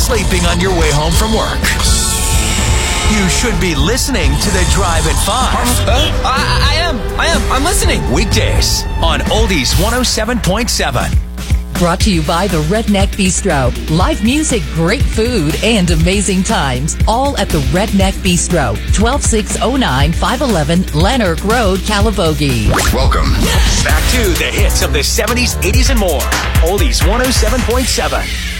sleeping on your way home from work. You should be listening to the Drive at 5. I am. I'm listening. Weekdays on Oldies 107.7. Brought to you by the Redneck Bistro. Live music, great food, and amazing times. All at the Redneck Bistro. 12609 511 Lanark Road, Calivogie. Welcome. Back to the hits of the 70s, 80s, and more. Oldies 107.7.